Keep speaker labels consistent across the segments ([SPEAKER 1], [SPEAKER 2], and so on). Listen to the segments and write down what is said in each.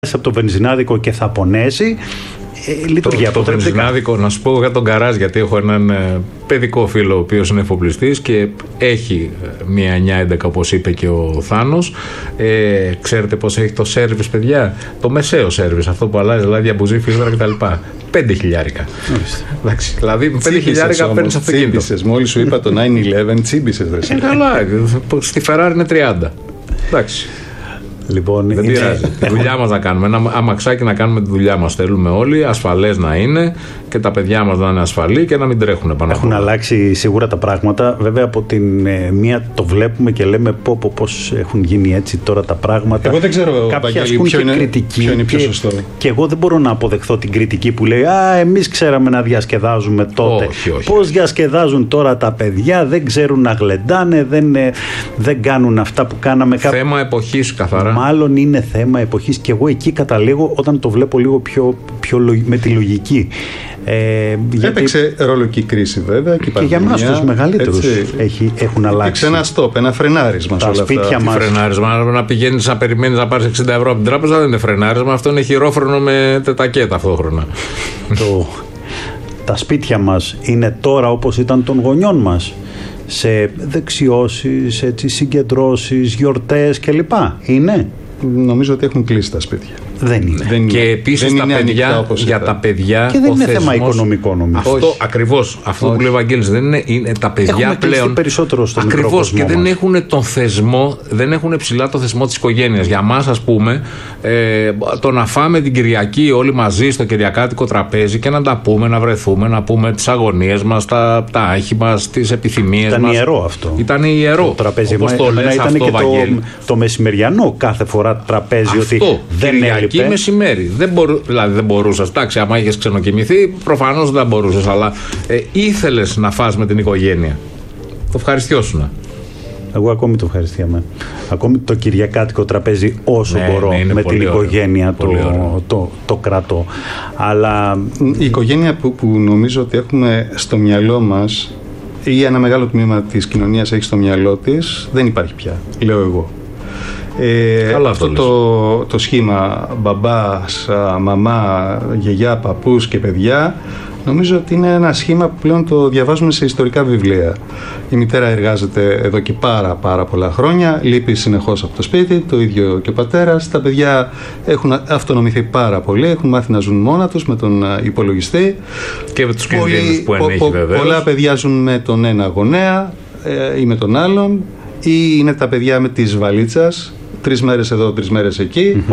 [SPEAKER 1] από το βενζινάδικο και θα πονέσει. Λειτουργεί
[SPEAKER 2] το βενζινάδικο, να σου πω για τον γκαράζ, γιατί έχω έναν παιδικό φίλο ο οποίος είναι εφοπλιστής και έχει μια 911 όπως είπε και ο Θάνος. Ξέρετε πως έχει το σέρβις, παιδιά? Το μεσαίο σέρβις, αυτό που αλλάζει λάδια, μπουζί, φίλτρα κτλ. 5 χιλιάρικα. Εντάξει, δηλαδή με 5 χιλιάρικα παίρνεις αυτοκίνητο.
[SPEAKER 3] Μόλις σου είπα το 911, τσίμπησες.
[SPEAKER 2] Καλά, στη Ferrari είναι 30. Εντάξει.
[SPEAKER 1] Λοιπόν,
[SPEAKER 2] δεν πειράζει. Τη δουλειά μας να κάνουμε. Ένα αμαξάκι να κάνουμε τη δουλειά μας. Θέλουμε όλοι, ασφαλές να είναι και τα παιδιά μας να είναι ασφαλή και να μην τρέχουν πάνω.
[SPEAKER 1] Έχουν αλλάξει σίγουρα τα πράγματα. Βέβαια, από την μία το βλέπουμε και λέμε πώς έχουν γίνει έτσι τώρα τα πράγματα.
[SPEAKER 3] Εγώ δεν ξέρω,
[SPEAKER 1] κάποιοι ασκούν και κριτική.
[SPEAKER 3] Ποιο είναι πιο σωστό.
[SPEAKER 1] Και εγώ δεν μπορώ να αποδεχθώ την κριτική που λέει εμείς ξέραμε να διασκεδάζουμε τότε. Πώς διασκεδάζουν τώρα τα παιδιά, δεν ξέρουν να γλεντάνε, δεν κάνουν αυτά που κάναμε.
[SPEAKER 2] Θέμα εποχής, καθαρά.
[SPEAKER 1] Μάλλον είναι θέμα εποχής και εγώ εκεί καταλήγω όταν το βλέπω λίγο πιο με τη λογική.
[SPEAKER 3] Έπαιξε ρόλο και η κρίση βέβαια και
[SPEAKER 1] για εμάς τους μεγαλύτερους έχουν αλλάξει.
[SPEAKER 3] Υπήρξε ένα στόπ, ένα φρενάρισμα σε όλα αυτά.
[SPEAKER 2] Τι φρενάρισμα? Να πηγαίνεις να περιμένεις να πάρεις 60 ευρώ από την τράπεζα δεν είναι φρενάρισμα, αυτό είναι χειρόφρενο με τετακέ ταυτόχρονα.
[SPEAKER 1] Τα σπίτια μας είναι τώρα όπως ήταν των γονιών μας, σε δεξιώσεις, συγκεντρώσεις, γιορτές κλπ. Είναι?
[SPEAKER 3] Νομίζω ότι έχουν κλείσει τα σπίτια.
[SPEAKER 1] Δεν είναι.
[SPEAKER 2] Και επίσης τα παιδιά, για τα παιδιά.
[SPEAKER 1] Και δεν είναι θέμα οικονομικό, νομίζω.
[SPEAKER 2] Αυτό ακριβώς. Αυτό που λέει ο Βαγγέλης. Δεν είναι τα παιδιά
[SPEAKER 1] έχουμε
[SPEAKER 2] πλέον.
[SPEAKER 1] Περισσότερο στον
[SPEAKER 2] ακριβώς. Και δεν έχουν τον θεσμό, δεν έχουν ψηλά το θεσμό της οικογένειας. Για μας, ας πούμε, το να φάμε την Κυριακή όλοι μαζί στο κυριακάτικο τραπέζι και να τα πούμε, να βρεθούμε, να πούμε τις αγωνίες μας, τα άχη μας, τις επιθυμίες μας.
[SPEAKER 1] Ήταν ιερό αυτό.
[SPEAKER 2] Ήταν ιερό.
[SPEAKER 1] Το τραπέζι μας ήταν και το μεσημεριανό κάθε φορά τραπέζι.
[SPEAKER 2] Αυτό,
[SPEAKER 1] ότι δεν έλειπε.
[SPEAKER 2] Κυριακή μεσημέρι. Δηλαδή δεν μπορούσες. Εντάξει, άμα είχες ξενοκοιμηθεί, προφανώς δεν μπορούσες, αλλά ήθελες να φας με την οικογένεια. Το ευχαριστιώσουν.
[SPEAKER 1] Εγώ ακόμη το ευχαριστιάμαι. Ακόμη το κυριακάτικο τραπέζι όσο μπορώ με την οικογένεια το κρατώ. Αλλά
[SPEAKER 3] η οικογένεια που νομίζω ότι έχουμε στο μυαλό μας ή ένα μεγάλο τμήμα της κοινωνίας έχει στο μυαλό της, δεν υπάρχει πια, λέω εγώ. Αυτό το σχήμα μπαμπάς, μαμά, γιαγιά, παππούς και παιδιά, νομίζω ότι είναι ένα σχήμα που πλέον το διαβάζουμε σε ιστορικά βιβλία. Η μητέρα εργάζεται εδώ και πάρα πολλά χρόνια, λείπει συνεχώς από το σπίτι, το ίδιο και ο πατέρας. Τα παιδιά έχουν αυτονομηθεί πάρα πολύ, έχουν μάθει να ζουν μόνα τους με τον υπολογιστή.
[SPEAKER 2] Και με τους κινδύνους που ενέχει βεβαίως.
[SPEAKER 3] Πολλά παιδιά ζουν με τον ένα γονέα ή με τον άλλον, ή είναι τα παιδιά με της βαλίτσας. 3 μέρες εδώ, 3 μέρες εκεί.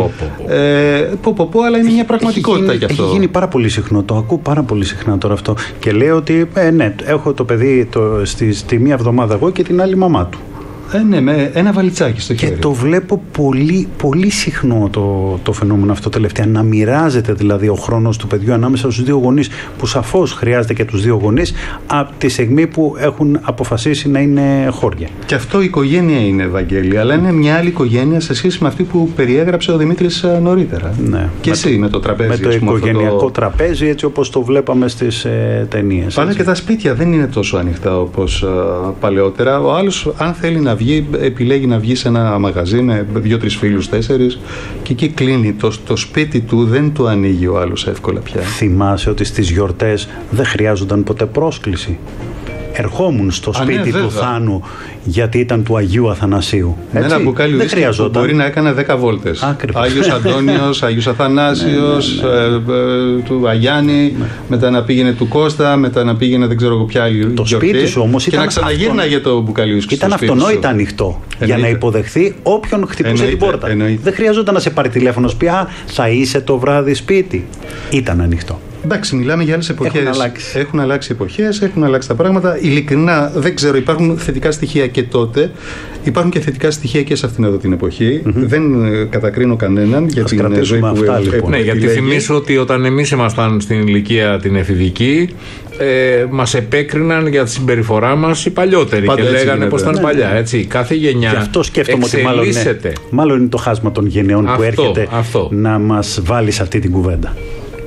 [SPEAKER 3] Αλλά είναι μια πραγματικότητα γι' αυτό.
[SPEAKER 1] Έχει γίνει πάρα πολύ συχνό. Το ακούω πάρα πολύ συχνά τώρα αυτό. Και λέω ότι ναι, έχω το παιδί στη μία εβδομάδα εγώ και την άλλη μαμά του.
[SPEAKER 3] Ναι, με ένα βαλιτσάκι στο χέρι.
[SPEAKER 1] Και το βλέπω πολύ συχνό το φαινόμενο αυτό τελευταία. Να μοιράζεται δηλαδή ο χρόνος του παιδιού ανάμεσα στους δύο γονείς, που σαφώς χρειάζεται και τους δύο γονείς, από τη στιγμή που έχουν αποφασίσει να είναι χώρια.
[SPEAKER 3] Και αυτό η οικογένεια είναι, Ευαγγέλη, αλλά είναι μια άλλη οικογένεια σε σχέση με αυτή που περιέγραψε ο Δημήτρης νωρίτερα.
[SPEAKER 1] Ναι.
[SPEAKER 3] Και εσύ με το τραπέζι.
[SPEAKER 1] Με το οικογενειακό τραπέζι, έτσι όπως το βλέπαμε στις ταινίες.
[SPEAKER 3] Πάνε και τα σπίτια δεν είναι τόσο ανοιχτά όπως παλαιότερα. Ο άλλος, αν θέλει να βγει, επιλέγει να βγει σε ένα μαγαζί με 2-3 φίλους, 4 και εκεί κλείνει. Το σπίτι του δεν του ανοίγει ο άλλος εύκολα πια.
[SPEAKER 1] Θυμάσαι ότι στις γιορτές δεν χρειάζονταν ποτέ πρόσκληση. Ερχόμουν στο σπίτι του Θάνου γιατί ήταν του Αγίου Αθανασίου.
[SPEAKER 3] Με ένα μπουκάλι ουίσκι που μπορεί να έκανε 10 βόλτες. Άγιος Αντώνιος, Άγιος Αθανάσιος, του Αγιάννη, μετά να πήγαινε του Κώστα, μετά να πήγαινε δεν ξέρω ποια άλλη γιορτή.
[SPEAKER 1] Το σπίτι σου όμως
[SPEAKER 3] και να ξαναγύρναγε το μπουκάλι ουίσκι.
[SPEAKER 1] Ήταν αυτονόητα ανοιχτό για να υποδεχθεί όποιον χτυπούσε την πόρτα. Δεν χρειαζόταν να σε πάρει τηλέφωνο, πει θα είσαι το βράδυ σπίτι. Ήταν ανοιχτό.
[SPEAKER 3] Εντάξει, μιλάμε για άλλες εποχές. Έχουν αλλάξει εποχές, έχουν αλλάξει τα πράγματα. Ειλικρινά δεν ξέρω, υπάρχουν θετικά στοιχεία και τότε. Υπάρχουν και θετικά στοιχεία και σε αυτήν εδώ την εποχή. Δεν κατακρίνω κανέναν για την ζωή που
[SPEAKER 2] λοιπόν. Ναι, γιατί θυμίσω ότι όταν εμείς ήμασταν στην ηλικία την εφηβική, μας επέκριναν για τη συμπεριφορά μας οι παλιότεροι. Πάντα και λέγανε πως ήταν παλιά. Έτσι. Κάθε γενιά.
[SPEAKER 1] Γι' αυτό σκέφτομαι ότι μάλλον είναι το χάσμα των γενεών που έρχεται να μας βάλει σε αυτή την κουβέντα.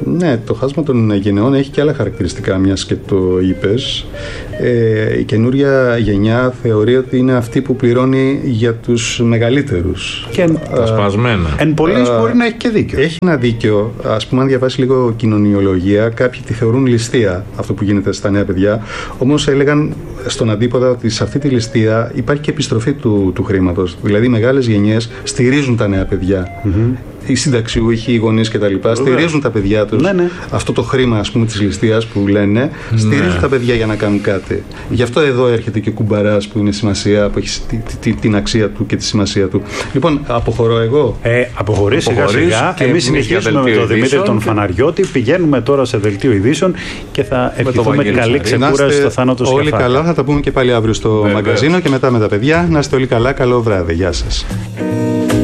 [SPEAKER 3] Ναι, το χάσμα των γενεών έχει και άλλα χαρακτηριστικά, μιας και το είπες. Η καινούρια γενιά θεωρεί ότι είναι αυτή που πληρώνει για τους μεγαλύτερους.
[SPEAKER 1] Και
[SPEAKER 2] τα σπασμένα.
[SPEAKER 1] Εν πολλής μπορεί να έχει και δίκιο.
[SPEAKER 3] Έχει ένα δίκιο. Ας πούμε, αν διαβάσει λίγο κοινωνιολογία, κάποιοι τη θεωρούν ληστεία αυτό που γίνεται στα νέα παιδιά. Όμως έλεγαν στον αντίποδα ότι σε αυτή τη ληστεία υπάρχει και επιστροφή του χρήματος. Δηλαδή, οι μεγάλες γενιές στηρίζουν τα νέα παιδιά. Οι συνταξιούχοι, οι γονείς κτλ. Στηρίζουν τα παιδιά τους.
[SPEAKER 1] Ναι.
[SPEAKER 3] Αυτό το χρήμα, ας πούμε, της ληστείας που λένε, στηρίζουν τα παιδιά για να κάνουν κάτι. Γι' αυτό εδώ έρχεται και ο κουμπαράς που είναι σημασία, που έχει την αξία του και τη σημασία του. Λοιπόν, αποχωρώ εγώ.
[SPEAKER 1] Αποχωρείς σιγά-σιγά. Εμείς συνεχίζουμε με τον Δημήτρη τον Φαναριώτη. Πηγαίνουμε τώρα σε δελτίο ειδήσεων και θα ευχηθούμε καλή ξεκούραση στο Θάνο του Σκαφάκη.
[SPEAKER 3] Όλοι καλά, θα τα πούμε και πάλι αύριο στο μαγκαζίνο και μετά με τα παιδιά. Να είστε όλοι καλά. Καλό βράδυ. Γεια σας.